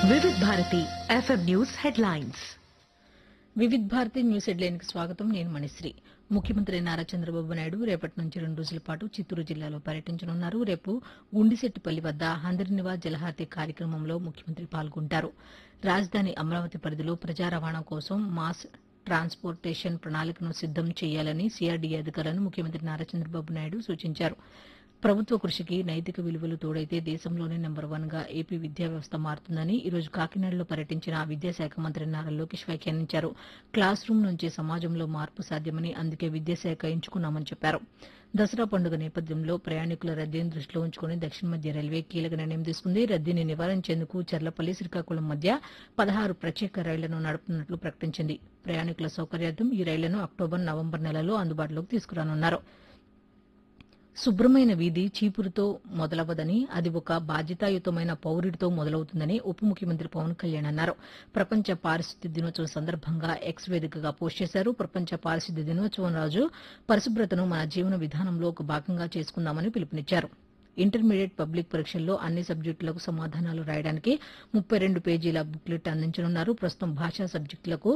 వివిధ Bharati FM news headlines. Vividh Bharati news హెడ్లైన్కి స్వాగతం. నేను మణిశ్రీ. ముఖ్యమంత్రి నారా చంద్రబాబు నాయుడు రేపటి నుంచి 2 రోజుల పాటు చిత్తూరు జిల్లాలో పర్యటించనున్నారు. రేపు గుండిశెట్టిపల్లి వద్ద హందరినివా జలహారతి కార్యక్రమంలో ముఖ్యమంత్రి పాల్గొంటారు. రాజధాని అమరావతి పరిధిలో ప్రజా రవాణా కోసం మాస్ ట్రాన్స్పోర్టేషన్ ప్రణాళికను సిద్దం చేయాలని సీఆర్డీఏ అధికారులను ముఖ్యమంత్రి నారా చంద్రబాబు నాయుడు సూచించారు. ప్రభుత్వ కృషికి నైతిక విలువలు తోడైతే దేశంలోనే నెంబర్ 1గా ఏపీ విద్యా వ్యవస్థ మారుతుందని ఈ రోజు కాకినాడలో పర్యటించిన విద్యాశాఖ మంత్రి నారా లోకేష్ వ్యాఖ్యానించారు. క్లాస్ రూమ్ నుంచి సమాజంలో మార్పు సాధ్యమని, అందుకే విద్యాశాఖ ఎంచుకున్నామని చెప్పారు. దసరా పండుగ నేపథ్యంలో ప్రయాణికుల రద్దీని దృష్టిలో ఉంచుకుని దక్షిణ మధ్య రైల్వే కీలక నిర్ణయం తీసుకుంది. రద్దీని నివారించేందుకు చర్లపల్లి, శ్రీకాకుళం మధ్య 16 ప్రత్యేక రైళ్లను నడుపుతున్నట్లు ప్రకటించింది. ప్రయాణికుల సౌకర్యార్థం ఈ రైళ్లను అక్టోబర్, నవంబర్ నెలలో అందుబాటులోకి తీసుకురానున్నారు. శుభ్రమైన వీధి చీపురుతో మొదలవదని, అది ఒక బాధ్యతాయుతమైన పౌరుడితో మొదలవుతుందని ఉప ముఖ్యమంత్రి పవన్ కళ్యాణ్ అన్నారు. ప్రపంచ పారిశుద్ధ్య దినోత్సవం సందర్భంగా ఎక్స్ వేదికగా పోస్ట్ చేశారు. ప్రపంచ పారిశుద్ధ్య దినోత్సవం రోజు పరిశుభ్రతను మన జీవన విధానంలో ఒక భాగంగా చేసుకుందామని పిలుపునిచ్చారు. ఇంటర్మీడియట్ పబ్లిక్ పరీక్షల్లో అన్ని సబ్జెక్టులకు సమాధానాలు రాయడానికి 32 పేజీల బుక్లెట్ అందించనున్నారు. ప్రస్తుతం భాషా సబ్జెక్టులకు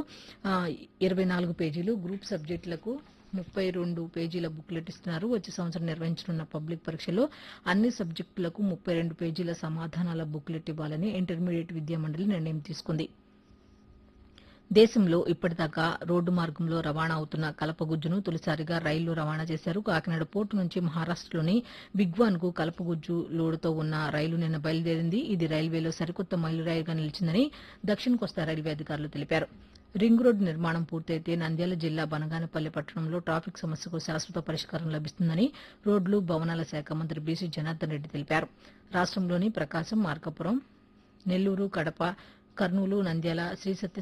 24 పేజీలు, గ్రూప్ సబ్జెక్టులకు 32 పేజీల బుక్లెట్ ఇస్తున్నారు. వచ్చే సంవత్సరం నిర్వహించనున్న పబ్లిక్ పరీక్షలో అన్ని సబ్జెక్టులకు 32 పేజీల సమాధానాల బుక్లెట్ ఇవ్వాలని ఇంటర్మీడియట్ విద్యా మండలి నిర్ణయం తీసుకుంది. దేశంలో ఇప్పటిదాకా రోడ్డు మార్గంలో రవాణా అవుతున్న కలపగుజ్జును తొలిసారిగా రైల్లో రవాణా చేశారు. కాకినాడ పోర్టు నుంచి మహారాష్టలోని విగ్వాన్కు కలపగుజ్జు లోడుతో ఉన్న రైలు నిన్న బయలుదేరింది. ఇది రైల్వేలో సరికొత్త మైలురాయిగా నిలిచిందని దక్షిణ కోస్తా రైల్వే అధికారులు తెలిపారు. రింగ్ రోడ్డు నిర్మాణం పూర్తయితే నంద్యాల జిల్లా బనగానపల్లి పట్టణంలో ట్రాఫిక్ సమస్యకు శాశ్వత పరిష్కారం లభిస్తుందని రోడ్లు, భవనాల శాఖ మంత్రి బీసీ జనార్దన్ రెడ్డి తెలిపారు. రాష్టంలోని ప్రకాశం, మార్కాపురం, నెల్లూరు, కడప, కర్నూలు, నంద్యాల, శ్రీ సత్య